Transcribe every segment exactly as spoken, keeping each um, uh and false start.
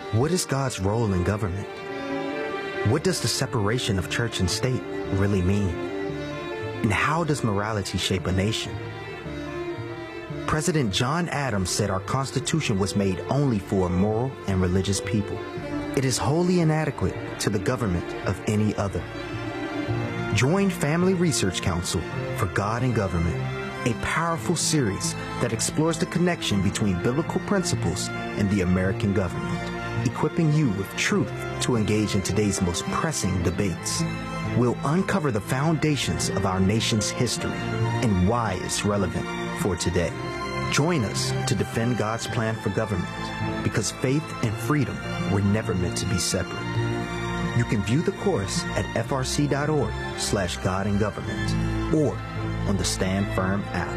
What is God's role in government? What does the separation of church and state really mean? And how does morality shape a nation? President John Adams said our Constitution was made only for a moral and religious people. It is wholly inadequate to the government of any other. Join Family Research Council for God and Government, a powerful series that explores the connection between biblical principles and the American government, equipping you with truth to engage in today's most pressing debates. We'll uncover the foundations of our nation's history and why it's relevant for today. Join us to defend God's plan for government, because faith and freedom were never meant to be separate. You can view the course at frc.org slash God and Government or on the Stand Firm app.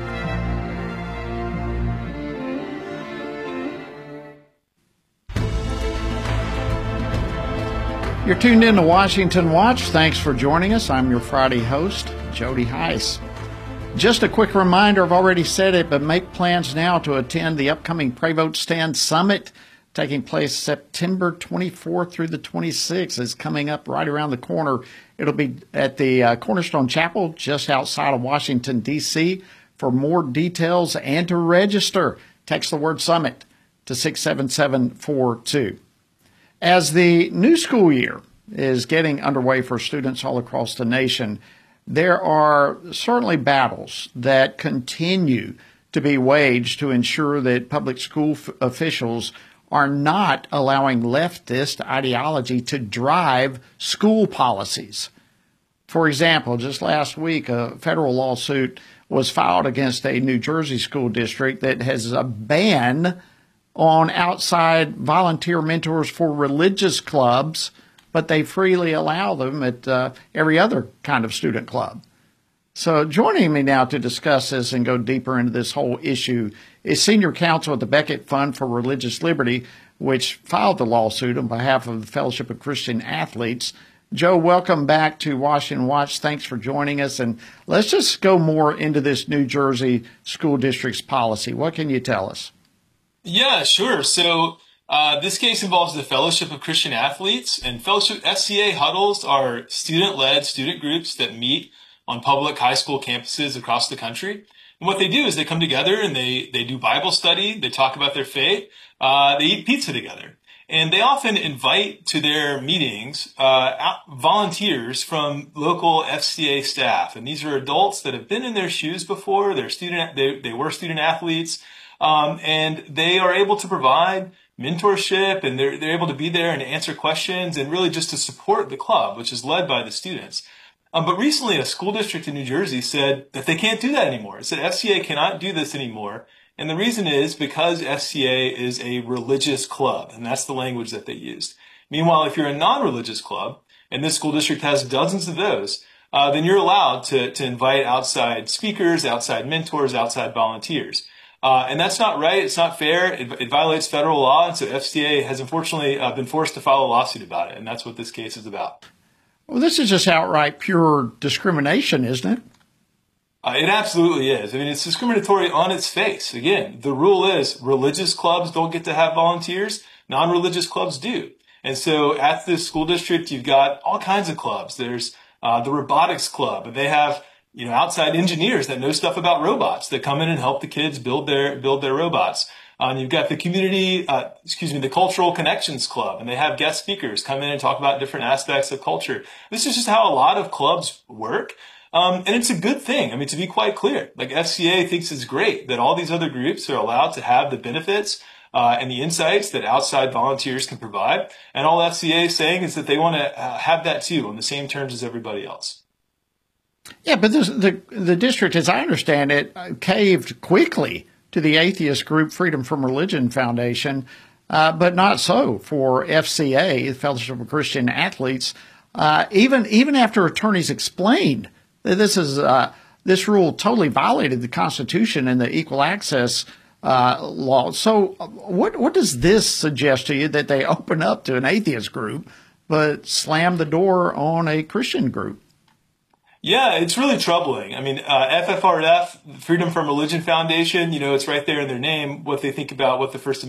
You're tuned in to Washington Watch. Thanks for joining us. I'm your Friday host, Jody Heiss. Just a quick reminder, I've already said it, but make plans now to attend the upcoming Pray Vote Stand Summit taking place September twenty-fourth through the twenty-sixth. It's coming up right around the corner. It'll be at the uh, Cornerstone Chapel just outside of Washington, D C For more details and to register, text the word SUMMIT to six seven seven four two. As the new school year is getting underway for students all across the nation, there are certainly battles that continue to be waged to ensure that public school f- officials are not allowing leftist ideology to drive school policies. For example, just last week, a federal lawsuit was filed against a New Jersey school district that has a ban on outside volunteer mentors for religious clubs, but they freely allow them at uh, every other kind of student club. So joining me now to discuss this and go deeper into this whole issue is senior counsel at the Becket Fund for Religious Liberty, which filed the lawsuit on behalf of the Fellowship of Christian Athletes. Joe, welcome back to Washington Watch. Thanks for joining us. And let's just go more into this New Jersey school district's policy. What can you tell us? Yeah, sure. So uh, this case involves the Fellowship of Christian Athletes, and Fellowship F C A huddles are student-led student groups that meet on public high school campuses across the country. And what they do is they come together and they, they do Bible study, they talk about their faith, uh, they eat pizza together. And they often invite to their meetings uh, volunteers from local F C A staff. And these are adults that have been in their shoes before. They're student, they, they were student athletes, um, and they are able to provide mentorship, and they're, they're able to be there and answer questions and really just to support the club, which is led by the students. Um, but recently, a school district in New Jersey said that they can't do that anymore. It said F C A cannot do this anymore. And the reason is because F C A is a religious club, and that's the language that they used. Meanwhile, if you're a non-religious club, and this school district has dozens of those, uh, then you're allowed to, to invite outside speakers, outside mentors, outside volunteers. Uh, and that's not right. It's not fair. It, it violates federal law. And so F C A has unfortunately uh, been forced to file a lawsuit about it. And that's what this case is about. Well, this is just outright pure discrimination, isn't it? Uh, it absolutely is. I mean, it's discriminatory on its face. Again, the rule is religious clubs don't get to have volunteers. Non-religious clubs do. And so at this school district, you've got all kinds of clubs. There's uh, the robotics club, and they have, you know, outside engineers that know stuff about robots that come in and help the kids build their build their robots. Um, you've got the community, uh, excuse me, the Cultural Connections Club, and they have guest speakers come in and talk about different aspects of culture. This is just how a lot of clubs work. Um, and it's a good thing. I mean, to be quite clear, like F C A thinks it's great that all these other groups are allowed to have the benefits uh, and the insights that outside volunteers can provide. And all F C A is saying is that they want to uh, have that too on the same terms as everybody else. Yeah, but this, the the district, as I understand it, caved quickly to the atheist group Freedom from Religion Foundation, uh, but not so for F C A, the Fellowship of Christian Athletes. Uh, even even after attorneys explained that this is uh, this rule totally violated the Constitution and the Equal Access uh, law. So, what what does this suggest to you, that they open up to an atheist group but slam the door on a Christian group? Yeah, it's really troubling. I mean, uh, F F R F, Freedom from Religion Foundation, you know, it's right there in their name, what they think about what the First Amendment